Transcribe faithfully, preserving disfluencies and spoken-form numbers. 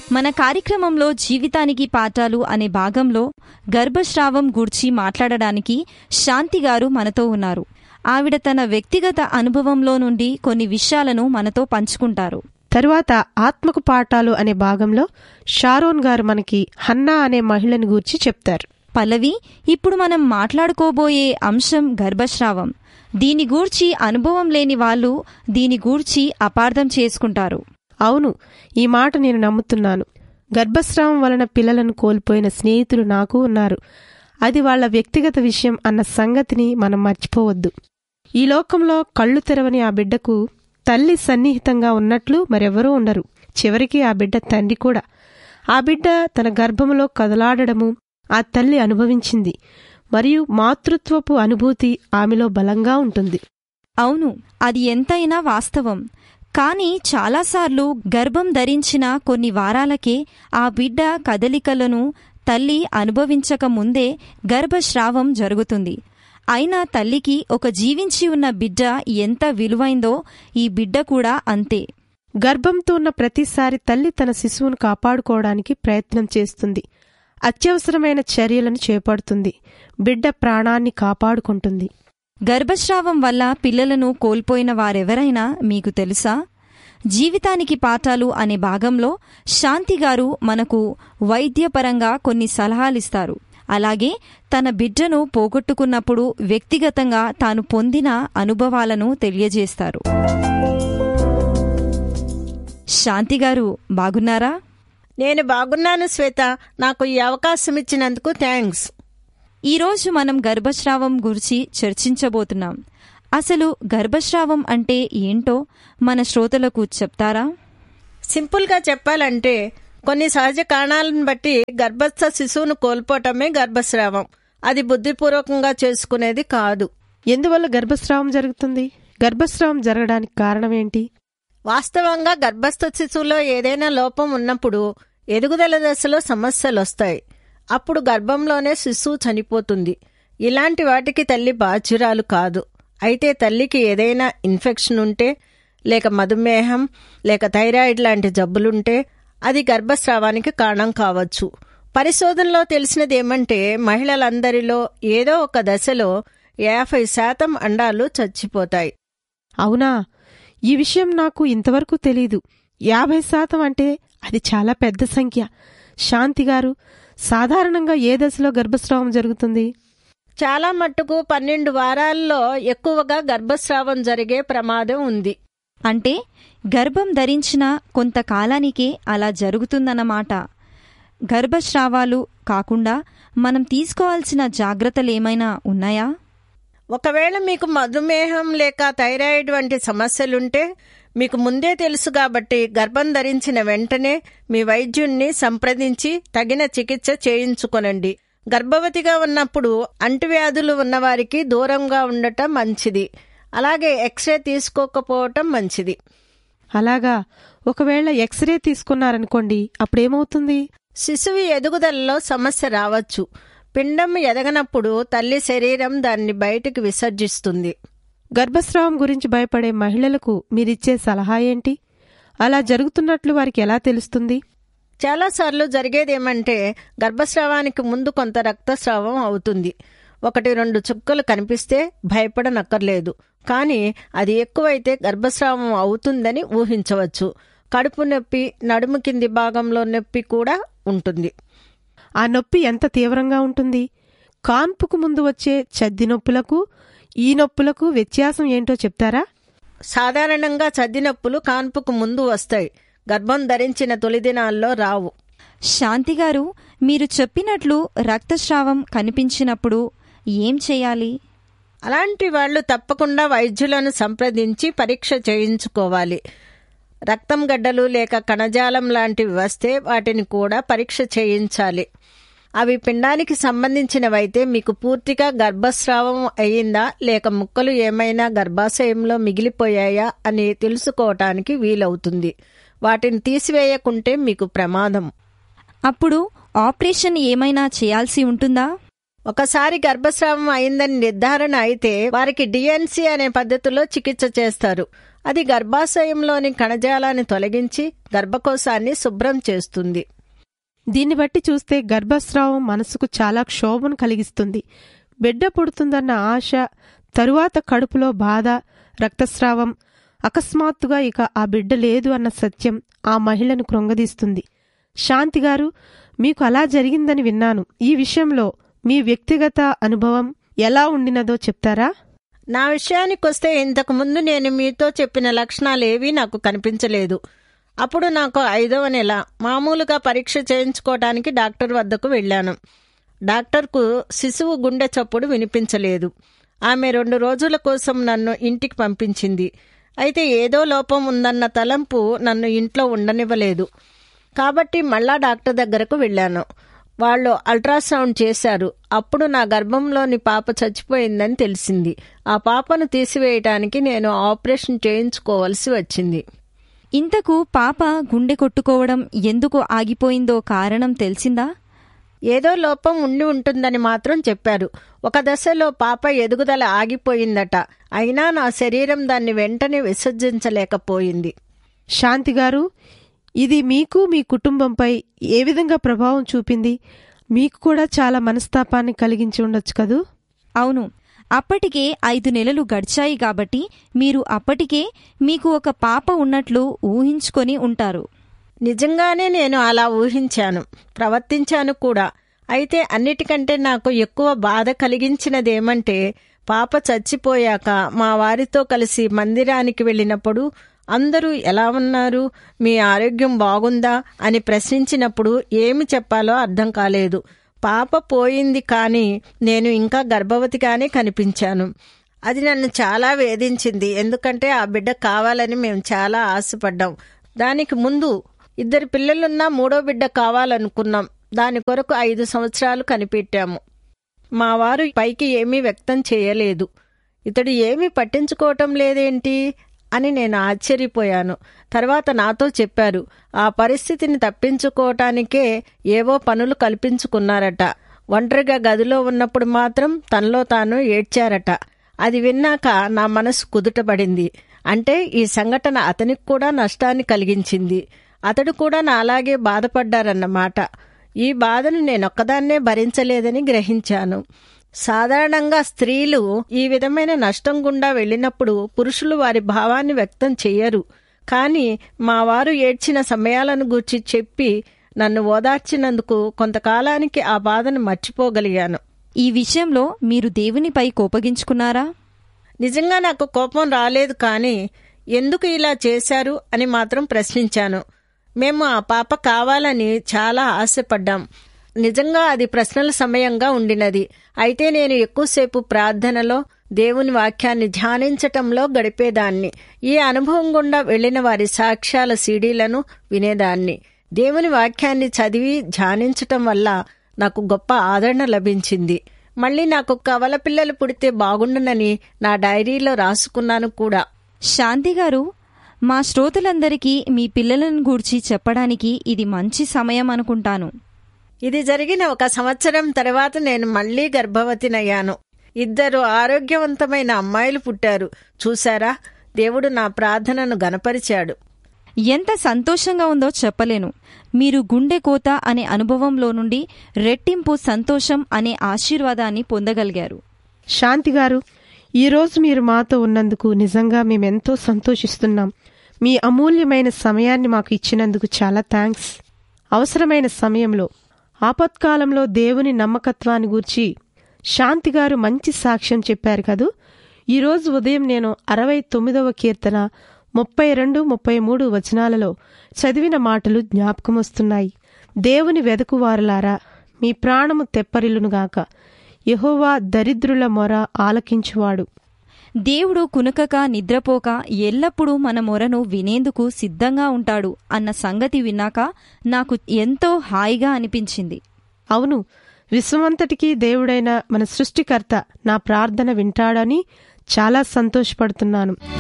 మన కార్యక్రమంలో జీవితానికి పాఠాలు అనే భాగంలో గర్భస్రావం గూర్చి మాట్లాడడానికి శాంతి గారు మనతో ఉన్నారు. ఆవిడ తన వ్యక్తిగత అనుభవంలో నుండి కొన్ని విషయాలను మనతో పంచుకుంటారు. తరువాత ఆత్మకు పాఠాలు అనే భాగంలో షారోన్ గారు మనకి హన్నా అనే మహిళని గూర్చి చెప్తారు. పల్లవి, ఇప్పుడు మనం మాట్లాడుకోబోయే అంశం గర్భస్రావం. దీని గూర్చి అనుభవం లేని వాళ్ళు దీని గూర్చి అపార్థం చేసుకుంటారు. అవును, ఈ మాట నేను నమ్ముతున్నాను. గర్భస్రావం వలన పిల్లలను కోల్పోయిన స్నేహితులు నాకు ఉన్నారు. అది వాళ్ల వ్యక్తిగత విషయం అన్న సంగతిని మనం మర్చిపోవద్దు. ఈ లోకంలో కళ్ళు తెరవని ఆ బిడ్డకు తల్లి సన్నిహితంగా ఉన్నట్లు మరెవరూ ఉండరు. చివరికి ఆ బిడ్డ తండ్రి కూడా. ఆ బిడ్డ తన గర్భములో కదలాడడము ఆ తల్లి అనుభవించింది, మరియు మాతృత్వపు అనుభూతి ఆమెలో బలంగా ఉంటుంది. అవును, అది ఎంతైనా వాస్తవం. కానీ చాలాసార్లు గర్భం ధరించిన కొన్ని వారాలకే ఆ బిడ్డ కదలికలను తల్లి అనుభవించక ముందే గర్భస్రావం జరుగుతుంది. అయినా తల్లికి ఒక జీవించి ఉన్న బిడ్డ ఎంత విలువైందో ఈ బిడ్డ కూడా అంతే. గర్భంతో ఉన్న ప్రతిసారి తల్లి తన శిశువును కాపాడుకోవడానికి ప్రయత్నం చేస్తుంది. అత్యవసరమైన చర్యలను చేపడుతుంది. బిడ్డ ప్రాణాన్ని కాపాడుకుంటుంది. గర్భస్రావం వల్ల పిల్లలను కోల్పోయిన వారెవరైనా మీకు తెలుసా? జీవితానికి పాఠాలు అనే భాగంలో శాంతి గారు మనకు వైద్యపరంగా కొన్ని సలహాలిస్తారు. అలాగే తన బిడ్డను పోగొట్టుకున్నప్పుడు వ్యక్తిగతంగా తాను పొందిన అనుభవాలను తెలియజేస్తారు. శాంతి గారు బాగున్నారా? నేను బాగున్నాను శ్వేత. నాకు ఈ అవకాశం ఇచ్చినందుకు థ్యాంక్స్. ఈరోజు మనం గర్భస్రావం గురించి చర్చించబోతున్నాం. అసలు గర్భస్రావం అంటే ఏంటో మన శ్రోతలకు చెప్తారా? సింపుల్గా చెప్పాలంటే కొన్ని సహజ కారణాలను బట్టి గర్భస్థ శిశువును కోల్పోవటమే గర్భస్రావం. అది బుద్ధిపూర్వకంగా చేసుకునేది కాదు. ఎందువల్ల గర్భస్రావం జరుగుతుంది? గర్భస్రావం జరగడానికి కారణం ఏంటి? వాస్తవంగా గర్భస్థ శిశువులో ఏదైనా లోపం ఉన్నప్పుడు ఎదుగుదల దశలో సమస్యలొస్తాయి. అప్పుడు గర్భంలోనే శిశువు చనిపోతుంది. ఇలాంటి వాటికి తల్లి బాధ్యురాలు కాదు. అయితే తల్లికి ఏదైనా ఇన్ఫెక్షన్ ఉంటే, లేక మధుమేహం, లేక థైరాయిడ్ లాంటి జబ్బులుంటే అది గర్భస్రావానికి కారణం కావచ్చు. పరిశోధనలో తెలిసినదేమంటే మహిళలందరిలో ఏదో ఒక దశలో యాభై శాతం అండాలు చచ్చిపోతాయి. అవునా? ఈ విషయం నాకు ఇంతవరకు తెలీదు. యాభై శాతం అంటే అది చాలా పెద్ద సంఖ్య. శాంతి గారు, సాధారణంగా ఏ దశలో గర్భస్రావం జరుగుతుంది? చాలా మట్టుకు పన్నెండు వారాల్లో ఎక్కువగా గర్భస్రావం జరిగే ప్రమాదం ఉంది. అంటే గర్భం ధరించిన కొంతకాలానికే అలా జరుగుతుందన్నమాట. గర్భస్రావాలు కాకుండా మనం తీసుకోవాల్సిన జాగ్రత్తలేమైనా ఉన్నాయా? ఒకవేళ మీకు మధుమేహం లేక థైరాయిడ్ వంటి సమస్యలుంటే మీకు ముందే తెలుసు కాబట్టి గర్భం ధరించిన వెంటనే మీ వైద్యుణ్ణి సంప్రదించి తగిన చికిత్స చేయించుకొనండి. గర్భవతిగా ఉన్నప్పుడు అంటువ్యాధులు ఉన్నవారికి దూరంగా ఉండటం మంచిది. అలాగే ఎక్స్రే తీసుకోకపోవటం మంచిది. అలాగా? ఒకవేళ ఎక్స్రే తీసుకున్నారనుకోండి, అప్పుడేమవుతుంది? శిశువు ఎదుగుదలలో సమస్య రావచ్చు. పిండం ఎదగనప్పుడు తల్లి శరీరం దాన్ని బయటికి విసర్జిస్తుంది. గర్భస్రావం గురించి భయపడే మహిళలకు మీరిచ్చే సలహా ఏంటి? అలా జరుగుతున్నట్లు వారికి ఎలా తెలుస్తుంది? చాలాసార్లు జరిగేదేమంటే గర్భస్రావానికి ముందు కొంత రక్తస్రావం అవుతుంది. ఒకటి రెండు చుక్కలు కనిపిస్తే భయపడనక్కర్లేదు. కానీ అది ఎక్కువైతే గర్భస్రావం అవుతుందని ఊహించవచ్చు. కడుపు నొప్పి, నడుము కింది భాగంలో నొప్పి కూడా ఉంటుంది. ఆ నొప్పి ఎంత తీవ్రంగా ఉంటుంది? కాన్పుకు ముందు వచ్చే చద్ది నొప్పులకు ఈ నొప్పులకు వ్యత్యాసం ఏంటో చెప్తారా? సాధారణంగా చద్ది నొప్పులు కాన్పుకు ముందు వస్తాయి. గర్భం ధరించిన తొలి దినాల్లో రావు. శాంతి గారు, మీరు చెప్పినట్లు రక్తస్రావం కనిపించినప్పుడు ఏం చేయాలి? అలాంటి వాళ్లు తప్పకుండా వైద్యులను సంప్రదించి పరీక్ష చేయించుకోవాలి. రక్తం గడ్డలు లేక కణజాలం లాంటివి వస్తే వాటిని కూడా పరీక్ష చేయించాలి. అవి పిండానికి సంబంధించినవైతే మీకు పూర్తిగా గర్భస్రావం అయ్యిందా లేక ముక్కలు ఏమైనా గర్భాశయంలో మిగిలిపోయాయా అని తెలుసుకోవటానికి వీలవుతుంది. వాటిని తీసివేయకుంటే మీకు ప్రమాదం. అప్పుడు ఆపరేషన్ ఏమైనా చేయాల్సి ఉంటుందా? ఒకసారి గర్భస్రావం అయిందని నిర్ధారణ అయితే వారికి డిఎన్సీ అనే పద్ధతిలో చికిత్స చేస్తారు. అది గర్భాశయంలోని కణజాలాన్ని తొలగించి గర్భకోశాన్ని శుభ్రం చేస్తుంది. దీన్ని బట్టి చూస్తే గర్భస్రావం మనసుకు చాలా క్షోభను కలిగిస్తుంది. బిడ్డ పుడుతుందన్న ఆశ, తరువాత కడుపులో బాధ, రక్తస్రావం, అకస్మాత్తుగా ఇక ఆ బిడ్డ లేదు అన్న సత్యం ఆ మహిళను కృంగదీస్తుంది. శాంతిగారు, మీకు అలా జరిగిందని విన్నాను. ఈ విషయంలో మీ వ్యక్తిగత అనుభవం ఎలా ఉండినదో చెప్తారా? నా విషయానికొస్తే ఇంతకుముందు నేను మీతో చెప్పిన లక్షణాలేవీ నాకు కనిపించలేదు. అప్పుడు నాకు ఐదవ నెల. మామూలుగా పరీక్ష చేయించుకోవడానికి డాక్టర్ వద్దకు వెళ్ళాను. డాక్టర్కు శిశువు గుండె చప్పుడు వినిపించలేదు. ఆమె రెండు రోజుల కోసం నన్ను ఇంటికి పంపించింది. అయితే ఏదో లోపం ఉందన్న తలంపు నన్ను ఇంట్లో ఉండనివ్వలేదు. కాబట్టి మళ్ళా డాక్టర్ దగ్గరకు వెళ్ళాను. వాళ్ళు అల్ట్రాసౌండ్ చేశారు. అప్పుడు నా గర్భంలోని పాప చచ్చిపోయిందని తెలిసింది. ఆ పాపను తీసివేయటానికి నేను ఆపరేషన్ చేయించుకోవలసి వచ్చింది. ఇంతకు పాప గుండె కొట్టుకోవడం ఎందుకు ఆగిపోయిందో కారణం తెలిసిందా? ఏదో లోపం ఉండి ఉంటుందని మాత్రం చెప్పారు. ఒక దశలో పాప ఎదుగుదల ఆగిపోయిందట. అయినా నా శరీరం దాన్ని వెంటనే విసర్జించలేకపోయింది. శాంతిగారు, ఇది మీకు మీ కుటుంబంపై ఏ విధంగా ప్రభావం చూపింది? మీకు కూడా చాలా మనస్తాపాన్ని కలిగించి ఉండొచ్చు కదూ? అవును, అప్పటికే ఐదు నెలలు గడిచాయి కాబట్టి మీరు అప్పటికే మీకు ఒక పాప ఉన్నట్లు ఊహించుకొని ఉంటారు. నిజంగానే నేను అలా ఊహించాను, ప్రవర్తించాను కూడా. అయితే అన్నిటికంటే నాకు ఎక్కువ బాధ కలిగించినదేమంటే, పాప చచ్చిపోయాక మా వారితో కలిసి మందిరానికి వెళ్ళినప్పుడు అందరూ ఎలా ఉన్నారు, మీ ఆరోగ్యం బాగుందా అని ప్రశ్నించినప్పుడు ఏమి చెప్పాలో అర్థం కాలేదు. పాప పోయింది, కానీ నేను ఇంకా గర్భవతిగానే కనిపించాను. అది నన్ను చాలా వేధించింది. ఎందుకంటే ఆ బిడ్డ కావాలని మేము చాలా ఆశపడ్డాం. దానికి ముందు ఇద్దరు పిల్లలున్నా మూడో బిడ్డ కావాలనుకున్నాం. దాని కొరకు ఐదు సంవత్సరాలు కనిపెట్టాము. మా వారు పైకి ఏమీ వ్యక్తం చేయలేదు. ఇతడు ఏమీ పట్టించుకోవటం లేదేంటి అని నేను ఆశ్చర్యపోయాను. తర్వాత నాతో చెప్పారు, ఆ పరిస్థితిని తప్పించుకోవటానికే ఏవో పనులు కల్పించుకున్నారట. ఒంటరిగా గదిలో ఉన్నప్పుడు మాత్రం తనలో తాను ఏడ్చారట. అది విన్నాక నా మనసు కుదుటపడింది. అంటే ఈ సంఘటన అతనికి కూడా నష్టాన్ని కలిగించింది. అతడు కూడా నా అలాగే బాధపడ్డారన్నమాట. ఈ బాధను నేనొక్కదాన్నే భరించలేదని గ్రహించాను. సాధారణంగా స్త్రీలు ఈ విధమైన నష్టం గుండా వెళ్ళినప్పుడు పురుషులు వారి భావాన్ని వ్యక్తం చెయ్యరు. కానీ మా వారు ఏడ్చిన సమయాలను గూర్చి చెప్పి నన్ను ఓదార్చినందుకు కొంతకాలానికి ఆ బాధను మర్చిపోగలిగాను. ఈ విషయంలో మీరు దేవునిపై కోపగించుకున్నారా? నిజంగా నాకు కోపం రాలేదు, కానీ ఎందుకు ఇలా చేశారు అని మాత్రం ప్రశ్నించాను. మేము ఆ పాప కావాలని చాలా ఆశపడ్డాం. నిజంగా అది ప్రశ్నల సమయంగా ఉండినది. అయితే నేను ఎక్కువసేపు ప్రార్థనలో, దేవుని వాక్యాన్ని ధ్యానించటంలో గడిపేదాన్ని. ఈ అనుభవం గుండా వెళ్లిన వారి సాక్ష్యాల సీడీలను వినేదాన్ని. దేవుని వాక్యాన్ని చదివి ధ్యానించటం వల్ల నాకు గొప్ప ఆదరణ లభించింది. మళ్ళీ నాకు కవల పిల్లలు పుడితే బాగుండునని నా డైరీలో రాసుకున్నాను కూడా. శాంతిగారు, మా శ్రోతలందరికీ మీ పిల్లలను గూర్చి చెప్పడానికి ఇది మంచి సమయం అనుకుంటాను. ఇది జరిగిన ఒక సంవత్సరం తర్వాత నేను మళ్లీ గర్భవతినయ్యాను. ఇద్దరు ఆరోగ్యవంతమైన అమ్మాయిలు పుట్టారు. చూశారా, దేవుడు నా ప్రార్థనను గణపరిచాడు. ఎంత సంతోషంగా ఉందో చెప్పలేను. మీరు గుండె కోత అనే అనుభవంలో నుండి రెట్టింపు సంతోషం అనే ఆశీర్వాదాన్ని పొందగలిగారు. శాంతిగారు, ఈరోజు మీరు మాతో ఉన్నందుకు నిజంగా మేమెంతో సంతోషిస్తున్నాం. మీ అమూల్యమైన సమయాన్ని మాకు ఇచ్చినందుకు చాలా థ్యాంక్స్. అవసరమైన సమయంలో, ఆపత్కాలంలో దేవుని నమ్మకత్వాన్ని గూర్చి శాంతిగారు మంచి సాక్ష్యం చెప్పారు కదూ. ఈరోజు ఉదయం నేను అరవై తొమ్మిదవ కీర్తన ముప్పై రెండు ముప్పై మూడు వచనాలలో చదివిన మాటలు జ్ఞాపకమొస్తున్నాయి. దేవుని వెదకువారులారా, మీ ప్రాణము తెప్పరిల్లునుగాక. యెహోవా దరిద్రుల మొర ఆలకించువాడు. దేవుడు కునుకక నిద్రపోక ఎల్లప్పుడూ మన మొరను వినేందుకు సిద్ధంగా ఉంటాడు అన్న సంగతి విన్నాక నాకు ఎంతో హాయిగా అనిపించింది. అవును, విశ్వమంతటికీ దేవుడైన మన సృష్టికర్త నా ప్రార్థన వింటాడని చాలా సంతోషపడుతున్నాను.